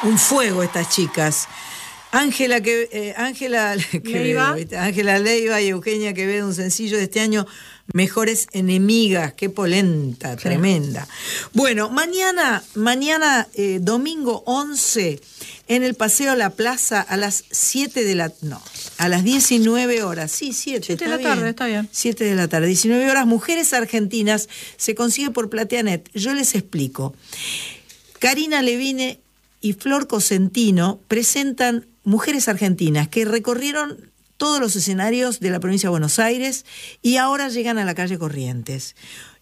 un fuego estas chicas. Ángela Leiva y Eugenia Quevedo, un sencillo de este año, Mejores Enemigas. Qué polenta, sí. Tremenda. Bueno, mañana domingo 11, en el Paseo La Plaza, a las 19 horas. Sí, 7 de la tarde, está bien. 7 de la tarde, 19 horas, Mujeres Argentinas, se consigue por Plateanet. Yo les explico. Karina Levine y Flor Cosentino presentan Mujeres Argentinas, que recorrieron todos los escenarios de la provincia de Buenos Aires y ahora llegan a la calle Corrientes.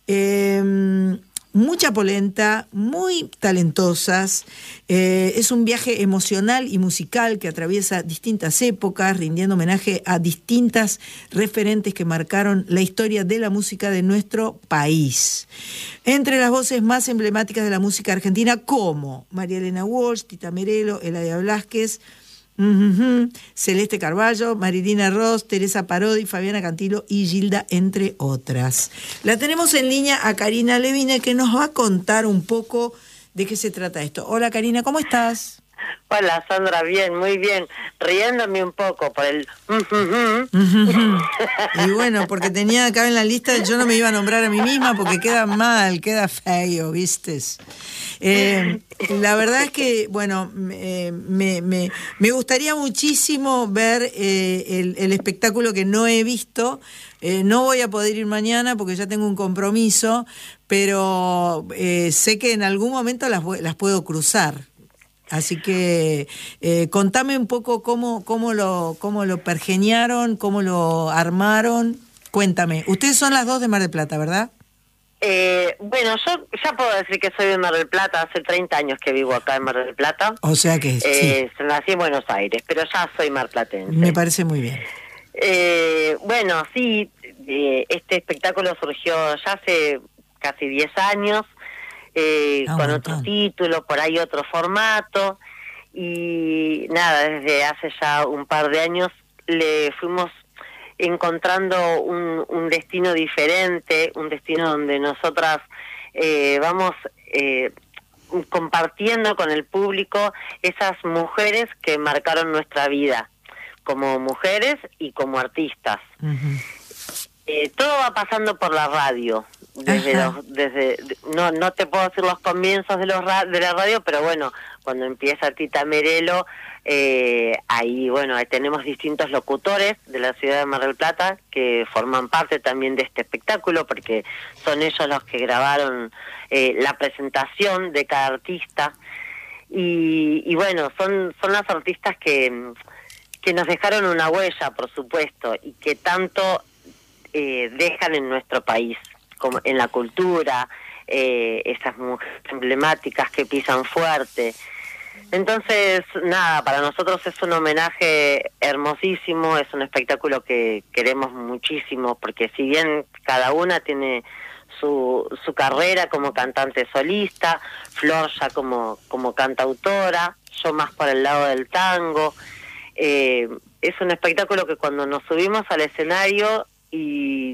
Mucha polenta, muy talentosas. Es un viaje emocional y musical que atraviesa distintas épocas, rindiendo homenaje a distintas referentes que marcaron la historia de la música de nuestro país. Entre las voces más emblemáticas de la música argentina, como María Elena Walsh, Tita Merelo, Eladia Blasquez, Celeste Carballo, Marilina Ross, Teresa Parodi, Fabiana Cantilo y Gilda, entre otras. La tenemos en línea a Karina Levine, que nos va a contar un poco de qué se trata esto. Hola Karina, ¿cómo estás? Hola Sandra, bien, muy bien, riéndome un poco por el... Y bueno, porque tenía acá en la lista, yo no me iba a nombrar a mí misma porque queda mal, queda feo, ¿vistes? La verdad es que, bueno, me gustaría muchísimo ver el espectáculo que no he visto. No voy a poder ir mañana porque ya tengo un compromiso, pero sé que en algún momento las puedo cruzar. Así que contame un poco cómo lo pergeniaron, cómo lo armaron. Cuéntame. Ustedes son las dos de Mar del Plata, ¿verdad? Bueno, yo ya puedo decir que soy de Mar del Plata. Hace 30 años que vivo acá en Mar del Plata. O sea que sí. Nací en Buenos Aires, pero ya soy marplatense. Me parece muy bien. Bueno, sí, este espectáculo surgió ya hace casi 10 años. Con otro título, por ahí otro formato, y nada, desde hace ya un par de años le fuimos encontrando un destino diferente, un destino donde nosotras vamos compartiendo con el público esas mujeres que marcaron nuestra vida, como mujeres y como artistas. Uh-huh. Todo va pasando por la radio. No te puedo decir los comienzos de la radio, pero bueno, cuando empieza Tita Merelo, ahí tenemos distintos locutores de la ciudad de Mar del Plata que forman parte también de este espectáculo, porque son ellos los que grabaron la presentación de cada artista, y bueno, son las artistas que nos dejaron una huella, por supuesto, y que tanto dejan en nuestro país, como en la cultura, esas mujeres emblemáticas que pisan fuerte. Entonces, nada, para nosotros es un homenaje hermosísimo, es un espectáculo que queremos muchísimo, porque si bien cada una tiene su carrera como cantante solista, Flor ya como cantautora, yo más por el lado del tango, es un espectáculo que cuando nos subimos al escenario y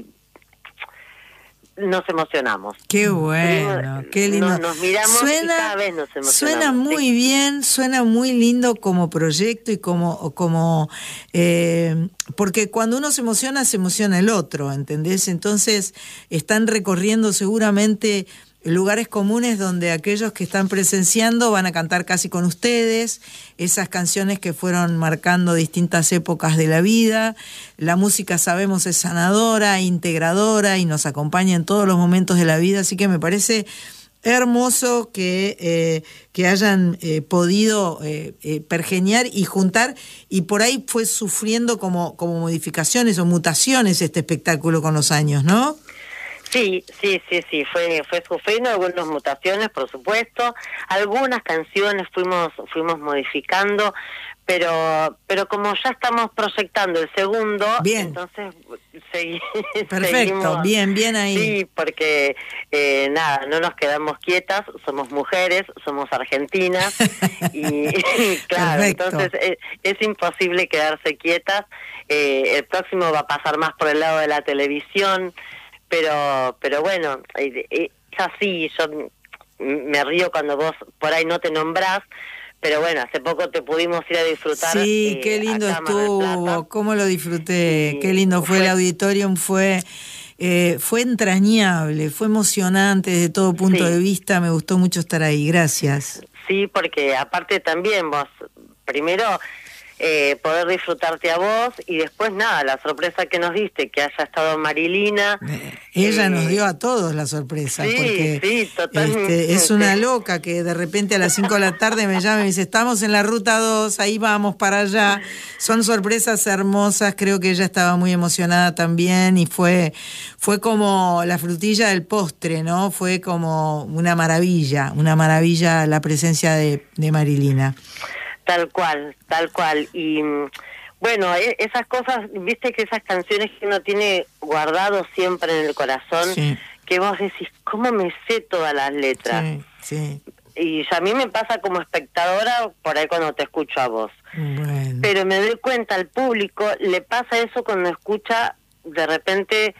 nos emocionamos. Qué bueno, qué lindo. Nos miramos y cada vez nos emocionamos. Suena muy bien, suena muy lindo como proyecto y como porque cuando uno se emociona el otro, ¿entendés? Entonces están recorriendo seguramente lugares comunes donde aquellos que están presenciando van a cantar casi con ustedes, esas canciones que fueron marcando distintas épocas de la vida. La música, sabemos, es sanadora, integradora y nos acompaña en todos los momentos de la vida, así que me parece hermoso que hayan podido pergeñar y juntar, y por ahí fue sufriendo como modificaciones o mutaciones este espectáculo con los años, ¿no? Sí, fue sufriendo algunas mutaciones, por supuesto. Algunas canciones fuimos modificando, pero como ya estamos proyectando el segundo, bien. Entonces perfecto, seguimos. Bien ahí. Sí, porque nada, no nos quedamos quietas, somos mujeres, somos argentinas y claro, perfecto. Entonces es imposible quedarse quietas. El próximo va a pasar más por el lado de la televisión. Pero bueno, es así, yo me río cuando vos por ahí no te nombrás, Pero bueno, hace poco te pudimos ir a disfrutar. Sí, qué lindo estuvo, cómo lo disfruté, qué lindo fue el auditorium, fue entrañable, fue emocionante desde todo punto de vista, me gustó mucho estar ahí, gracias. Sí, porque aparte también vos, primero poder disfrutarte a vos y después nada, la sorpresa que nos diste, que haya estado Marilina. Ella nos dio a todos la sorpresa, sí, porque sí, totalmente. Es una loca que de repente a las 5 de la tarde me llama y me dice, estamos en la ruta 2, ahí vamos para allá. Son sorpresas hermosas, creo que ella estaba muy emocionada también y fue como la frutilla del postre, ¿no? Fue como una maravilla la presencia de Marilina. Tal cual. Y bueno, esas cosas, viste que esas canciones que uno tiene guardado siempre en el corazón, sí, que vos decís, ¿cómo me sé todas las letras? Sí. Y a mí me pasa como espectadora por ahí cuando te escucho a vos. Bueno. Pero me doy cuenta, al público le pasa eso cuando escucha de repente...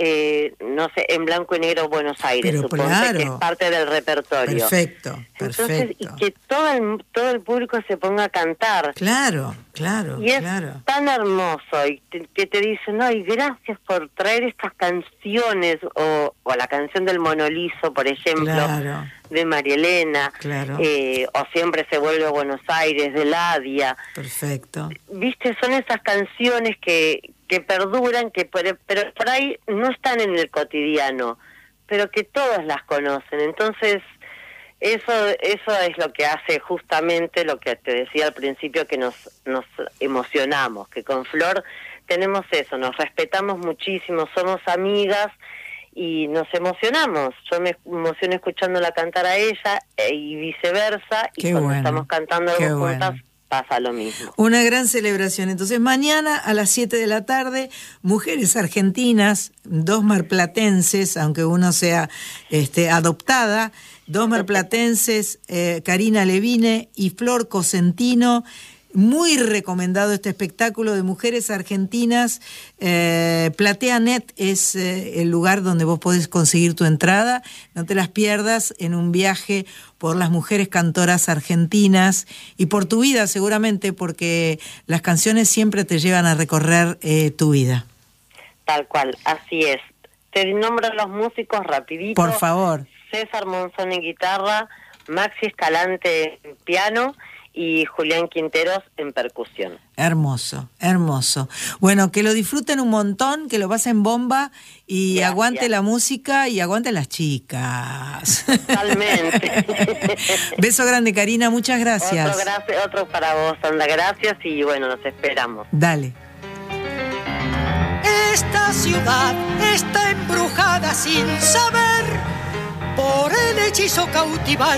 no sé, en blanco y negro Buenos Aires, pero supongo claro, que es parte del repertorio. Perfecto. Entonces, y que todo el público se ponga a cantar. Claro. Y es tan hermoso, y que te dicen, no, y gracias por traer estas canciones, o la canción del Monolizo, por ejemplo, claro, de María Elena, claro, o Siempre se vuelve a Buenos Aires, de Ladia. Perfecto. Viste, son esas canciones que perduran, pero por ahí no están en el cotidiano, pero que todos las conocen. Entonces, eso es lo que hace justamente lo que te decía al principio, que nos emocionamos, que con Flor tenemos eso, nos respetamos muchísimo, somos amigas y nos emocionamos. Yo me emociono escuchándola cantar a ella y viceversa, y cuando estamos cantando algo juntas, pasa lo mismo. Una gran celebración. Entonces, mañana a las 7 de la tarde, mujeres argentinas, 2 marplatenses, aunque uno sea adoptada, 2 marplatenses, Karina Levine y Flor Cosentino. Muy recomendado este espectáculo de mujeres argentinas. PlateaNet es el lugar donde vos podés conseguir tu entrada. No te las pierdas en un viaje por las mujeres cantoras argentinas y por tu vida seguramente, porque las canciones siempre te llevan a recorrer tu vida. Tal cual, así es. Te nombro los músicos rapidito. Por favor. César Monzón en guitarra, Maxi Escalante en piano y Julián Quinteros en percusión. Hermoso. Bueno, que lo disfruten un montón, que lo pasen bomba y gracias. Aguante la música y aguante las chicas. Totalmente. Beso grande, Karina, muchas gracias. Otro para vos, Sandra, gracias y bueno, nos esperamos. Dale. Esta ciudad está embrujada sin saber por el hechizo cautivar